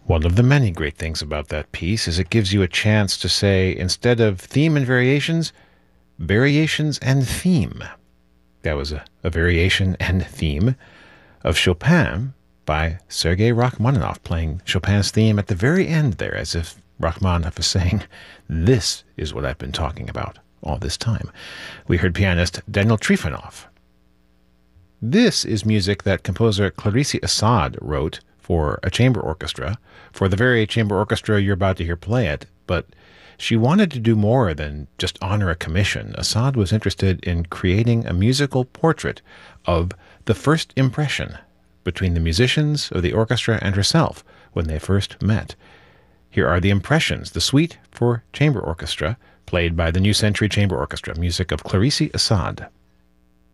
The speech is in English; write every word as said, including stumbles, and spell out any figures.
One of the many great things about that piece is it gives you a chance to say, instead of theme and variations, variations and theme. That was a, a variation and theme of Chopin by Sergei Rachmaninoff, playing Chopin's theme at the very end there, as if Rachmaninoff is saying, this is what I've been talking about all this time. We heard pianist Daniel Trifonov. This is music that composer Clarice Assad wrote for a chamber orchestra, for the very chamber orchestra you're about to hear play it, but she wanted to do more than just honor a commission. Assad was interested in creating a musical portrait of the first impression between the musicians of the orchestra and herself when they first met. Here are the impressions, the suite for chamber orchestra, played by the New Century Chamber Orchestra, music of Clarice Assad.